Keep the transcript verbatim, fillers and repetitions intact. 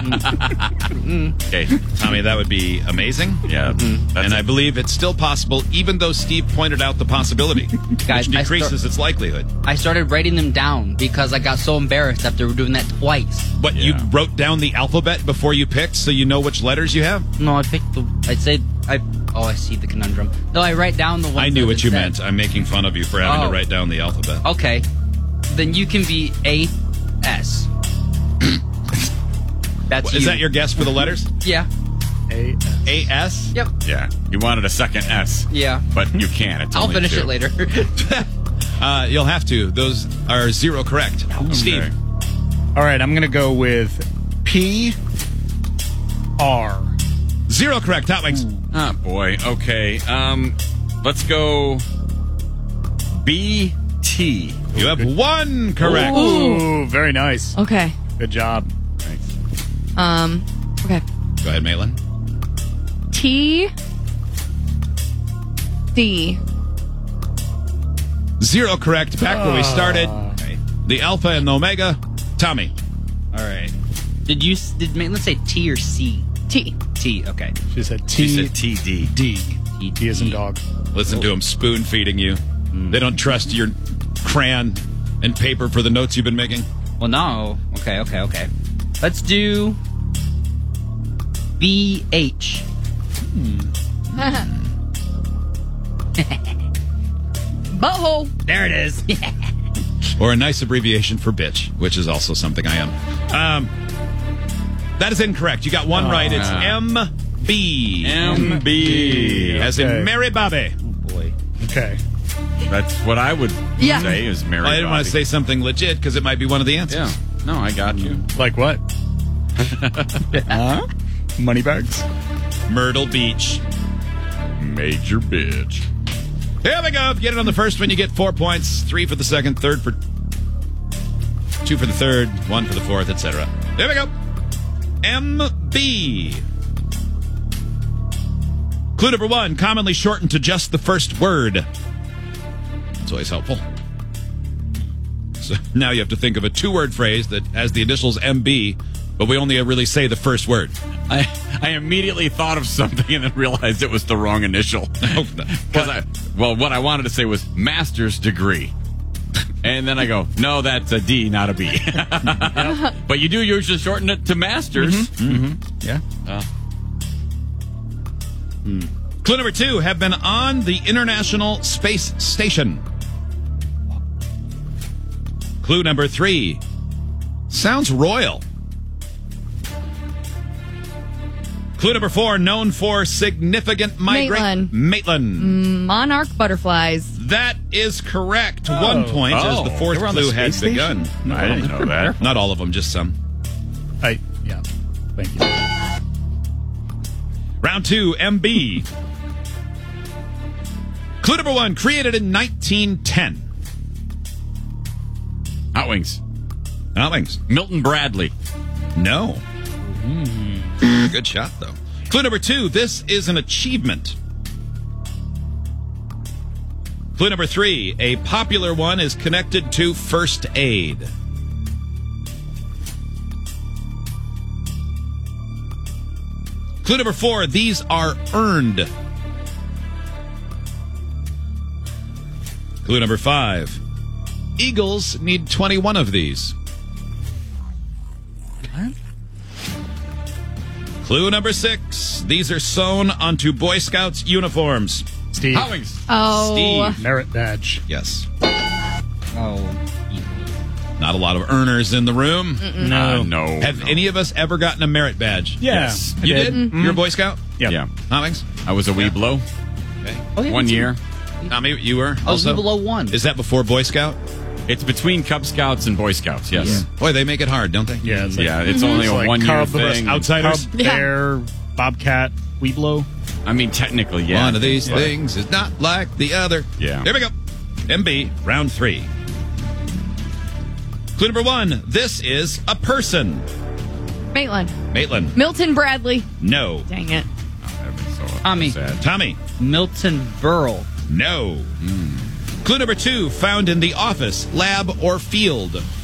Okay, Tommy, that would be amazing. Yeah. Mm-hmm. And I believe it's still possible, even though Steve pointed out the possibility, Guys, which I decreases start- its likelihood. I started writing them down because I got so embarrassed after doing that twice. But Yeah. you wrote down the alphabet before you picked, so you know which letters you have? No, I picked the. I say I. Oh, I see the conundrum. No, I write down the one. I knew what you meant. I'm making fun of you for having Oh. to write down the alphabet. Okay, then you can be A S. That's Is you. that your guess for the letters? Yeah. A. A S? Yep. Yeah. You wanted a second S. Yeah. But you can't. It's I'll only finish two. it later. Uh, you'll have to. Those are zero correct. Steve. Okay. All right, I'm going to go with P. R. Zero correct. Hot Wings. Oh, boy. Okay. Um, let's go B T. You have one correct. Ooh, very nice. Okay. Good job. Thanks. Um. Okay. Go ahead, Maitland. T. D. Zero correct. Back where we started. Okay. The Alpha and the Omega. Tommy. All right. Did you? Did Maitland say T or C? T. T. Okay. She said She T. said T D. D. T. D as in dog. Listen to him spoon feeding you. They don't trust your crayon and paper for the notes you've been making. Well, no. Okay. Okay. Okay. Let's do B H. Butthole. There it is. Or a nice abbreviation for bitch, which is also something I am. Um, that is incorrect. You got one right. It's M B. M B. As Okay. in Mary Bobby. Boy. Okay. That's what I would Yeah. say is Mary Well, I didn't want to Bobby. say something legit because it might be one of the answers. Yeah. No, I got you. Like what? Huh? Money bags? Myrtle Beach. Major bitch. Here we go. If you get it on the first one, you get four points. Three for the second, third for... Two for the third, one for the fourth, et cetera. There we go. M B. Clue number one, commonly shortened to just the first word. That's always helpful. So now you have to think of a two-word phrase that has the initials M B, but we only really say the first word. I I immediately thought of something and then realized it was the wrong initial. Because I well, what I wanted to say was master's degree, and then I go, no, that's a D, not a B. But you do usually shorten it to masters. Yeah. Clue number two, have been on the International Space Station. Clue number three, sounds royal. Clue number four, known for significant migrate. Maitland. Maitland. Monarch butterflies. That is correct. One point as the Oh. fourth They were on the clue had space begun. station? I didn't know that. Not all of them, just some. I, yeah. Thank you. Round two, M B. Clue number one, created in nineteen ten. Hot Wings. Hot Wings. Milton Bradley. No. Good shot, though. Clue number two, this is an achievement. Clue number three, a popular one is connected to first aid. Clue number four, these are earned. Clue number five, Eagles need twenty-one of these. What? Clue number six, these are sewn onto Boy Scouts uniforms. Steve. Hot Wings. Oh. Steve. Merit badge. Yes. Oh. Not a lot of earners in the room. No. Uh, no. Have no. any of us ever gotten a merit badge? Yeah. Yes. I You did? Mm-hmm. You're a Boy Scout? Yep. Yeah. Hommings? I was a Weeblo. Okay. Oh, yeah, One that's- year. Tommy, you were I was also? below one. Is that before Boy Scout? It's between Cub Scouts and Boy Scouts, yes. Boy, they make it hard, don't they? Yeah. It's like, Yeah, it's only it's a like one-year Cub, thing. Outsiders? Cub, Yeah. Bear, Bobcat, Weeblo. I mean, technically, yeah. One of these But- things is not like the other. Yeah. Here we go. M B, round three. Clue number one, this is a person. Maitland. Maitland. Milton Bradley. No. Dang it. That was so Tommy. sad. Tommy. Milton Berle. No. Clue number two, found in the office, lab, or field.